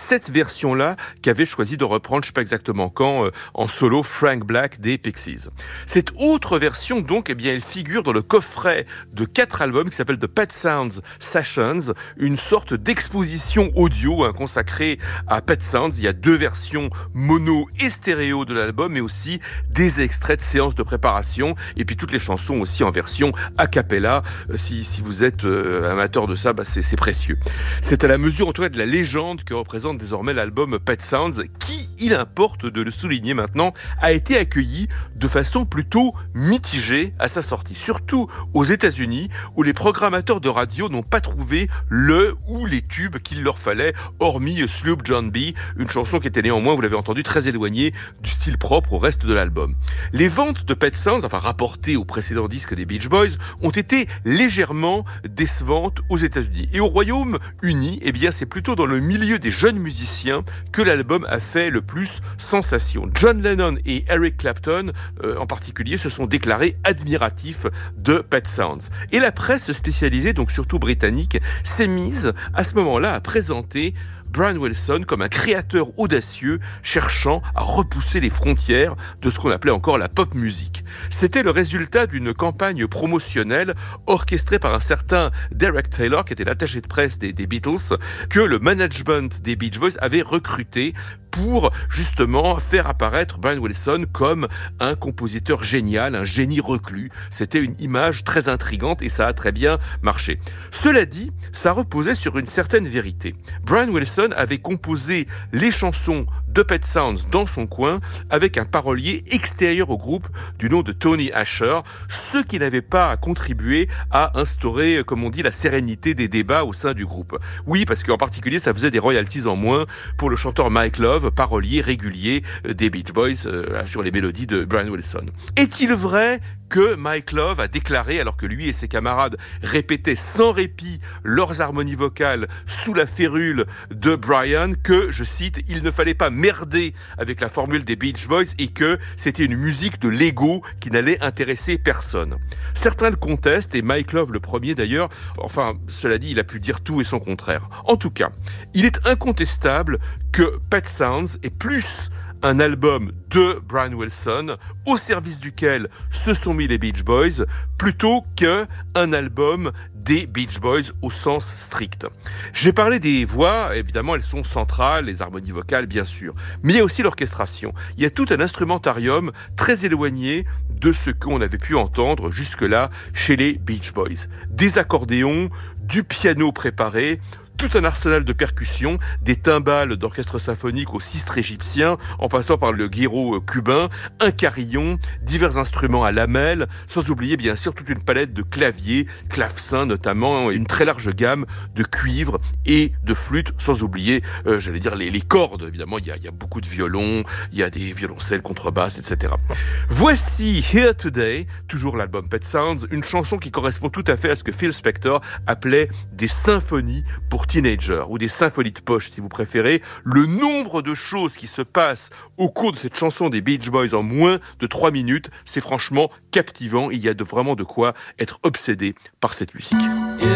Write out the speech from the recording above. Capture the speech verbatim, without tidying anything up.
cette version-là qu'avait choisi de reprendre, je ne sais pas exactement quand, euh, en solo Frank Black des Pixies. Cette autre version, donc, eh bien, elle figure dans le coffret de quatre albums qui s'appelle The Pet Sounds Sessions, une sorte d'exposition audio hein, consacrée à Pet Sounds. Il y a deux versions mono et stéréo de l'album, mais aussi des extraits de séances de préparation, et puis toutes les chansons aussi en version a cappella. Euh, si, si vous êtes euh, amateur de ça, bah, c'est, c'est précieux. C'est à la mesure, en tout cas, de la légende que représente désormais l'album Pet Sounds, qui, il importe de le souligner maintenant, a été accueilli de façon plutôt mitigée à sa sortie. Surtout aux États-Unis, où les programmateurs de radio n'ont pas trouvé le ou les tubes qu'il leur fallait, hormis Sloop John B, une chanson qui était néanmoins, vous l'avez entendu, très éloignée du style propre au reste de l'album. Les ventes de Pet Sounds, enfin rapportées au précédent disque des Beach Boys, ont été légèrement décevantes aux États-Unis. Et au Royaume-Uni, eh bien, c'est plutôt dans le milieu des jeunes musiciens que l'album a fait le plus sensation. John Lennon et Eric Clapton, euh, en particulier, se sont déclarés admiratifs de Pet Sounds. Et la presse spécialisée, donc surtout britannique, s'est mise à ce moment-là à présenter Brian Wilson comme un créateur audacieux cherchant à repousser les frontières de ce qu'on appelait encore la pop music. C'était le résultat d'une campagne promotionnelle orchestrée par un certain Derek Taylor, qui était l'attaché de presse des, des Beatles, que le management des Beach Boys avait recruté pour justement faire apparaître Brian Wilson comme un compositeur génial, un génie reclus. C'était une image très intrigante et ça a très bien marché. Cela dit, ça reposait sur une certaine vérité. Brian Wilson avait composé les chansons de Pet Sounds dans son coin avec un parolier extérieur au groupe du nom de Tony Asher, ce qui n'avait pas contribué à instaurer, comme on dit, la sérénité des débats au sein du groupe. Oui, parce qu'en particulier, ça faisait des royalties en moins pour le chanteur Mike Love, parolier régulier des Beach Boys euh, sur les mélodies de Brian Wilson. Est-il vrai que Mike Love a déclaré, alors que lui et ses camarades répétaient sans répit leurs harmonies vocales sous la férule de Brian, que, je cite, il ne fallait pas merder avec la formule des Beach Boys et que c'était une musique de l'ego qui n'allait intéresser personne. Certains le contestent, et Mike Love le premier d'ailleurs, enfin, cela dit, il a pu dire tout et son contraire. En tout cas, il est incontestable que Pet Sounds est plus un album de Brian Wilson au service duquel se sont mis les Beach Boys plutôt qu'un album des Beach Boys au sens strict. J'ai parlé des voix, évidemment elles sont centrales, les harmonies vocales bien sûr, mais il y a aussi l'orchestration. Il y a tout un instrumentarium très éloigné de ce qu'on avait pu entendre jusque-là chez les Beach Boys. Des accordéons, du piano préparé, tout un arsenal de percussions, des timbales d'orchestre symphonique au sistre égyptien, en passant par le guiro cubain, un carillon, divers instruments à lamelles, sans oublier bien sûr toute une palette de claviers, clavecins notamment, une très large gamme de cuivres et de flûtes, sans oublier, euh, j'allais dire, les, les cordes. Évidemment, il y, a, il y a beaucoup de violons, il y a des violoncelles, contrebasses, et cetera. Voici Here Today, toujours l'album Pet Sounds, une chanson qui correspond tout à fait à ce que Phil Spector appelait des symphonies pour teenagers, ou des symphonies de poche si vous préférez. Le nombre de choses qui se passent au cours de cette chanson des Beach Boys en moins de trois minutes, c'est franchement captivant. Il y a de, vraiment de quoi être obsédé par cette musique.